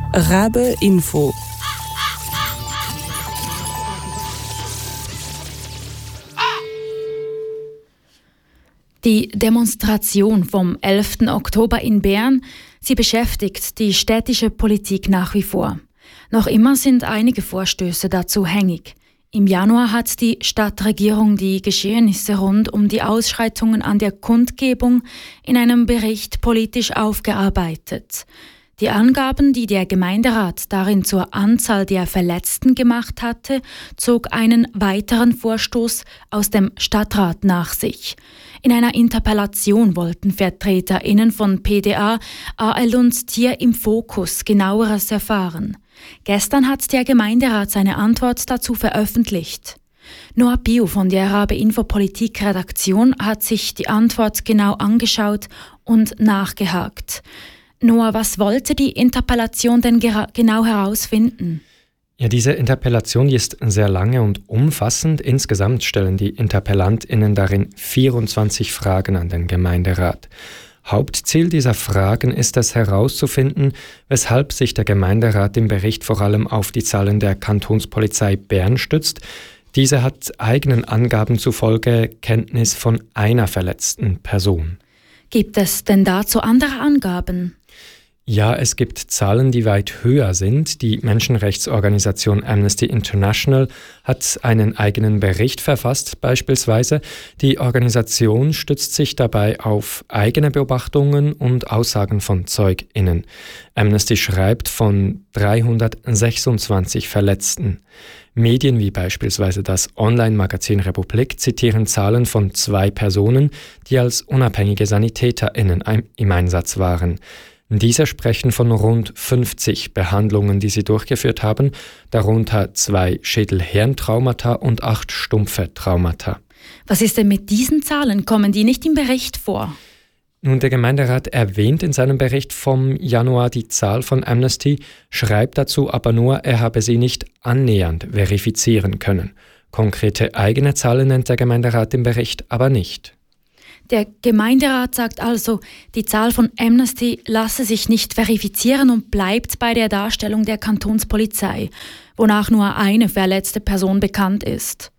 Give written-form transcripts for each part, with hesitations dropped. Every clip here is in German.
Rabe Info. Die Demonstration vom 11. Oktober in Bern, sie beschäftigt die städtische Politik nach wie vor. Noch immer sind einige Vorstöße dazu hängig. Im Januar hat die Stadtregierung die Geschehnisse rund um die Ausschreitungen an der Kundgebung in einem Bericht politisch aufgearbeitet. Die Angaben, die der Gemeinderat darin zur Anzahl der Verletzten gemacht hatte, zog einen weiteren Vorstoß aus dem Stadtrat nach sich. In einer Interpellation wollten VertreterInnen von PDA, AL und Tier im Fokus genaueres erfahren. Gestern hat der Gemeinderat seine Antwort dazu veröffentlicht. Noah Bio von der Rabe Info Politik Redaktion hat sich die Antwort genau angeschaut und nachgehakt. Noah, was wollte die Interpellation denn genau herausfinden? Ja, diese Interpellation ist sehr lange und umfassend. Insgesamt stellen die InterpellantInnen darin 24 Fragen an den Gemeinderat. Hauptziel dieser Fragen ist es herauszufinden, weshalb sich der Gemeinderat im Bericht vor allem auf die Zahlen der Kantonspolizei Bern stützt. Diese hat eigenen Angaben zufolge Kenntnis von einer verletzten Person. Gibt es denn dazu andere Angaben? Ja, es gibt Zahlen, die weit höher sind. Die Menschenrechtsorganisation Amnesty International hat einen eigenen Bericht verfasst, beispielsweise. Die Organisation stützt sich dabei auf eigene Beobachtungen und Aussagen von ZeugInnen. Amnesty schreibt von 326 Verletzten. Medien wie beispielsweise das Online-Magazin Republik zitieren Zahlen von 2 Personen, die als unabhängige SanitäterInnen im Einsatz waren. Diese sprechen von rund 50 Behandlungen, die sie durchgeführt haben, darunter 2 Schädel-Hirntraumata und 8 stumpfe Traumata. Was ist denn mit diesen Zahlen? Kommen die nicht im Bericht vor? Nun, der Gemeinderat erwähnt in seinem Bericht vom Januar die Zahl von Amnesty, schreibt dazu aber nur, er habe sie nicht annähernd verifizieren können. Konkrete eigene Zahlen nennt der Gemeinderat im Bericht aber nicht. Der Gemeinderat sagt also, die Zahl von Amnesty lasse sich nicht verifizieren und bleibt bei der Darstellung der Kantonspolizei, wonach nur eine verletzte Person bekannt ist.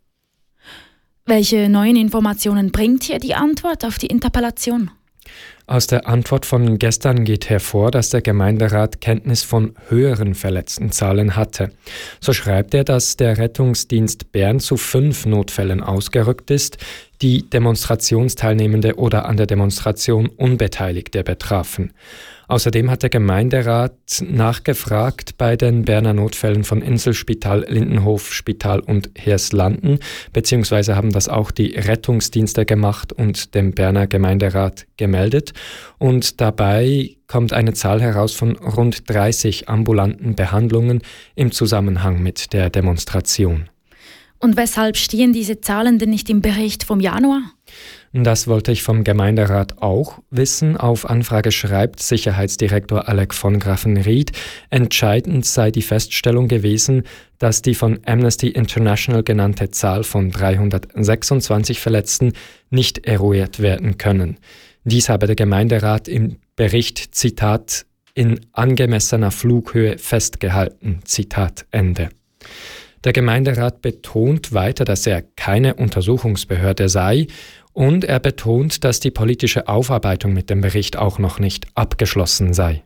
Welche neuen Informationen bringt hier die Antwort auf die Interpellation? Aus der Antwort von gestern geht hervor, dass der Gemeinderat Kenntnis von höheren Verletztenzahlen hatte. So schreibt er, dass der Rettungsdienst Bern zu 5 Notfällen ausgerückt ist, die Demonstrationsteilnehmende oder an der Demonstration Unbeteiligte betrafen. Außerdem hat der Gemeinderat nachgefragt bei den Berner Notfällen von Inselspital, Lindenhof-Spital und Heerslanden, beziehungsweise haben das auch die Rettungsdienste gemacht und dem Berner Gemeinderat gemeldet. Und dabei kommt eine Zahl heraus von rund 30 ambulanten Behandlungen im Zusammenhang mit der Demonstration. Und weshalb stehen diese Zahlen denn nicht im Bericht vom Januar? Das wollte ich vom Gemeinderat auch wissen. Auf Anfrage schreibt Sicherheitsdirektor Alec von Grafenried, entscheidend sei die Feststellung gewesen, dass die von Amnesty International genannte Zahl von 326 Verletzten nicht eruiert werden können. Dies habe der Gemeinderat im Bericht, Zitat, in angemessener Flughöhe festgehalten, Zitat Ende. Der Gemeinderat betont weiter, dass er keine Untersuchungsbehörde sei und er betont, dass die politische Aufarbeitung mit dem Bericht auch noch nicht abgeschlossen sei.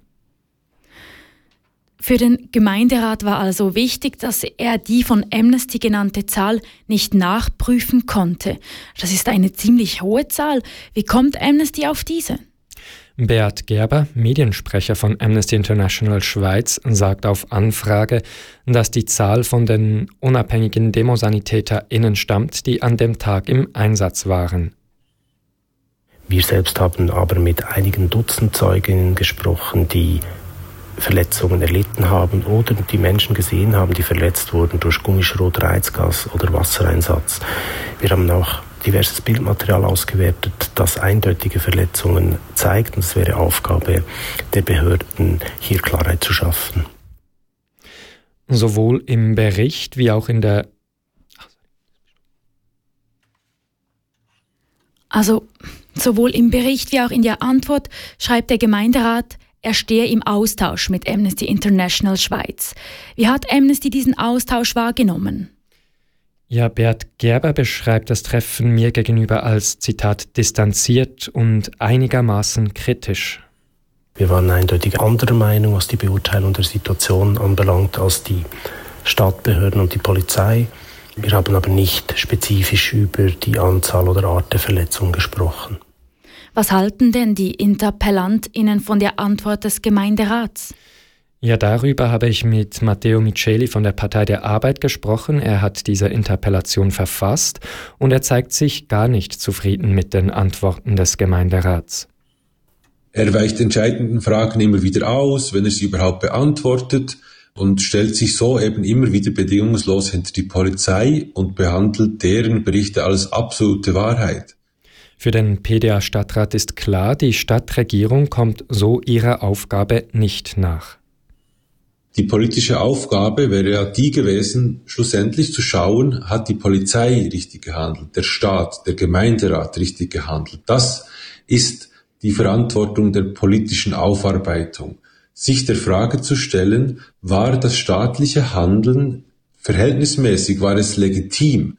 Für den Gemeinderat war also wichtig, dass er die von Amnesty genannte Zahl nicht nachprüfen konnte. Das ist eine ziemlich hohe Zahl. Wie kommt Amnesty auf diese? Beat Gerber, Mediensprecher von Amnesty International Schweiz, sagt auf Anfrage, dass die Zahl von den unabhängigen DemosanitäterInnen stammt, die an dem Tag im Einsatz waren. Wir selbst haben aber mit einigen Dutzend Zeuginnen gesprochen, die Verletzungen erlitten haben oder die Menschen gesehen haben, die verletzt wurden durch Gummischrot, Reizgas oder Wassereinsatz. Wir haben auch diverses Bildmaterial ausgewertet, das eindeutige Verletzungen zeigt. Und es wäre Aufgabe der Behörden, hier Klarheit zu schaffen. Sowohl im Bericht wie auch in der... Also sowohl im Bericht wie auch in der Antwort schreibt der Gemeinderat, er stehe im Austausch mit Amnesty International Schweiz. Wie hat Amnesty diesen Austausch wahrgenommen? Ja, Bert Gerber beschreibt das Treffen mir gegenüber als, Zitat, distanziert und einigermaßen kritisch. Wir waren eindeutig anderer Meinung, was die Beurteilung der Situation anbelangt, als die Stadtbehörden und die Polizei. Wir haben aber nicht spezifisch über die Anzahl oder Art der Verletzungen gesprochen. Was halten denn die InterpellantInnen von der Antwort des Gemeinderats? Ja, darüber habe ich mit Matteo Micheli von der Partei der Arbeit gesprochen. Er hat diese Interpellation verfasst und er zeigt sich gar nicht zufrieden mit den Antworten des Gemeinderats. Er weicht entscheidenden Fragen immer wieder aus, wenn er sie überhaupt beantwortet, und stellt sich so eben immer wieder bedingungslos hinter die Polizei und behandelt deren Berichte als absolute Wahrheit. Für den PDA-Stadtrat ist klar, die Stadtregierung kommt so ihrer Aufgabe nicht nach. Die politische Aufgabe wäre ja die gewesen, schlussendlich zu schauen, hat die Polizei richtig gehandelt, der Staat, der Gemeinderat richtig gehandelt. Das ist die Verantwortung der politischen Aufarbeitung. Sich der Frage zu stellen, war das staatliche Handeln verhältnismäßig, war es legitim?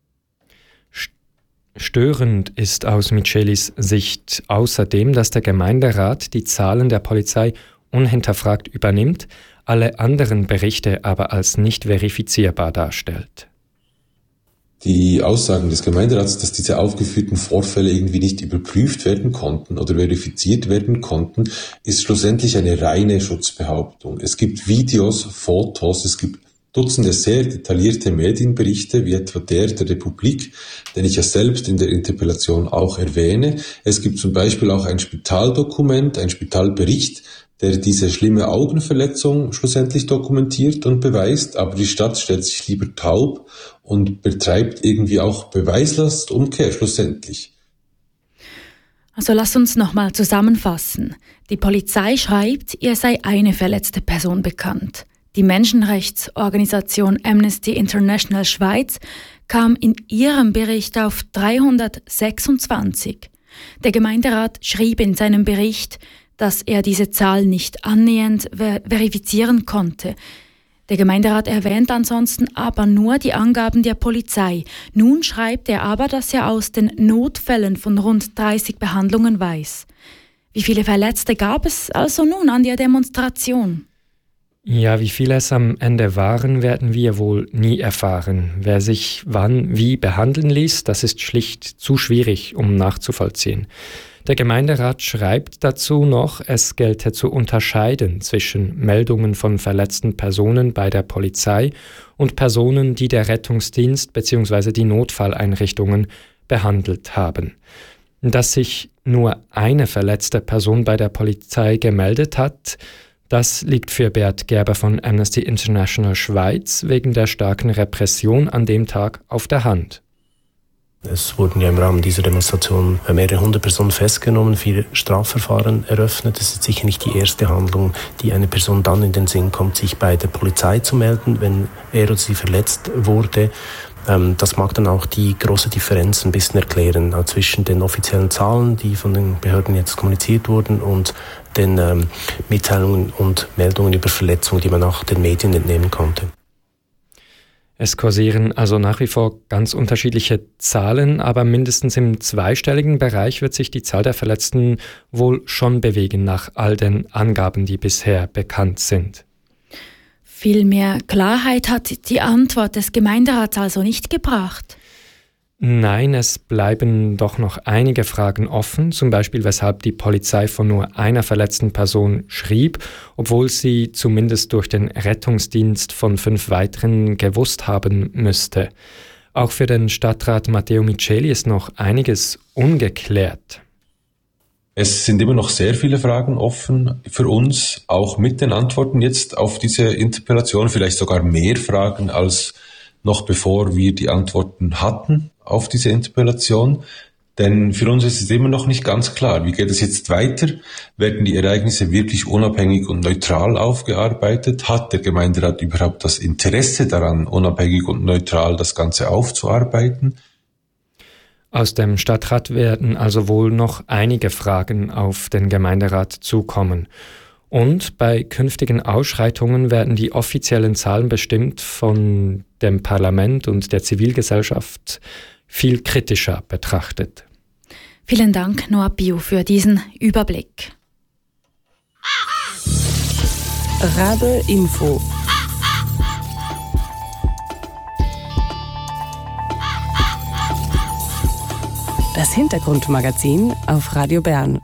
Störend ist aus Michelis Sicht außerdem, dass der Gemeinderat die Zahlen der Polizei unhinterfragt übernimmt, alle anderen Berichte aber als nicht verifizierbar darstellt. Die Aussagen des Gemeinderats, dass diese aufgeführten Vorfälle irgendwie nicht überprüft werden konnten oder verifiziert werden konnten, ist schlussendlich eine reine Schutzbehauptung. Es gibt Videos, Fotos, es gibt Dutzende sehr detaillierte Medienberichte, wie etwa der Republik, den ich ja selbst in der Interpellation auch erwähne. Es gibt zum Beispiel auch ein Spitaldokument, ein Spitalbericht, der diese schlimme Augenverletzung schlussendlich dokumentiert und beweist, aber die Stadt stellt sich lieber taub und betreibt irgendwie auch Beweislastumkehr schlussendlich. Also lass uns nochmal zusammenfassen. Die Polizei schreibt, ihr sei eine verletzte Person bekannt. Die Menschenrechtsorganisation Amnesty International Schweiz kam in ihrem Bericht auf 326. Der Gemeinderat schrieb in seinem Bericht, dass er diese Zahl nicht annähernd verifizieren konnte. Der Gemeinderat erwähnt ansonsten aber nur die Angaben der Polizei. Nun schreibt er aber, dass er aus den Notfällen von rund 30 Behandlungen weiß. Wie viele Verletzte gab es also nun an der Demonstration? Ja, wie viele es am Ende waren, werden wir wohl nie erfahren. Wer sich wann wie behandeln ließ, das ist schlicht zu schwierig, um nachzuvollziehen. Der Gemeinderat schreibt dazu noch, es gelte zu unterscheiden zwischen Meldungen von verletzten Personen bei der Polizei und Personen, die der Rettungsdienst bzw. die Notfalleinrichtungen behandelt haben. Dass sich nur eine verletzte Person bei der Polizei gemeldet hat, das liegt für Bert Gerber von Amnesty International Schweiz wegen der starken Repression an dem Tag auf der Hand. Es wurden ja im Rahmen dieser Demonstration mehrere hundert Personen festgenommen, 4 Strafverfahren eröffnet. Es ist sicher nicht die erste Handlung, die eine Person dann in den Sinn kommt, sich bei der Polizei zu melden, wenn er oder sie verletzt wurde. Das mag dann auch die große Differenz ein bisschen erklären zwischen den offiziellen Zahlen, die von den Behörden jetzt kommuniziert wurden, und den Mitteilungen und Meldungen über Verletzungen, die man auch den Medien entnehmen konnte. Es kursieren also nach wie vor ganz unterschiedliche Zahlen, aber mindestens im zweistelligen Bereich wird sich die Zahl der Verletzten wohl schon bewegen nach all den Angaben, die bisher bekannt sind. Viel mehr Klarheit hat die Antwort des Gemeinderats also nicht gebracht. Nein, es bleiben doch noch einige Fragen offen, zum Beispiel weshalb die Polizei von nur einer verletzten Person schrieb, obwohl sie zumindest durch den Rettungsdienst von 5 weiteren gewusst haben müsste. Auch für den Stadtrat Matteo Micheli ist noch einiges ungeklärt. Es sind immer noch sehr viele Fragen offen für uns, auch mit den Antworten jetzt auf diese Interpellation, vielleicht sogar mehr Fragen als noch bevor wir die Antworten hatten auf diese Interpellation. Denn für uns ist es immer noch nicht ganz klar, wie geht es jetzt weiter? Werden die Ereignisse wirklich unabhängig und neutral aufgearbeitet? Hat der Gemeinderat überhaupt das Interesse daran, unabhängig und neutral das Ganze aufzuarbeiten? Aus dem Stadtrat werden also wohl noch einige Fragen auf den Gemeinderat zukommen. Und bei künftigen Ausschreitungen werden die offiziellen Zahlen bestimmt von dem Parlament und der Zivilgesellschaft viel kritischer betrachtet. Vielen Dank, Noah Biu, für diesen Überblick. Rabe Info. Das Hintergrundmagazin auf Radio Bern.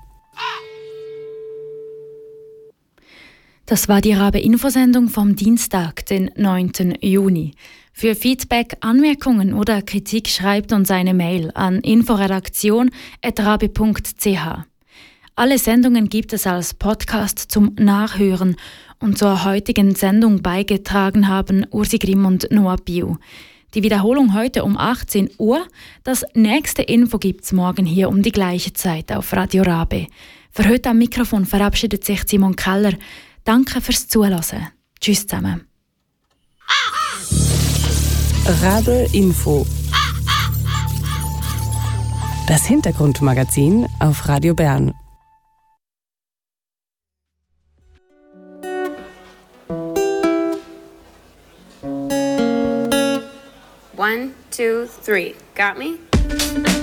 Das war die Rabe-Infosendung vom Dienstag, den 9. Juni. Für Feedback, Anmerkungen oder Kritik schreibt uns eine Mail an inforedaktion@rabe.ch. Alle Sendungen gibt es als Podcast zum Nachhören und zur heutigen Sendung beigetragen haben Ursi Grimm und Noah Biu. Die Wiederholung heute um 18 Uhr. Das nächste Info gibt's morgen hier um die gleiche Zeit auf Radio Rabe. Für heute am Mikrofon verabschiedet sich Simon Keller. Danke fürs Zuhören. Tschüss zusammen. Rabe Info. Das Hintergrundmagazin auf Radio Bern. One, two, three. Got me?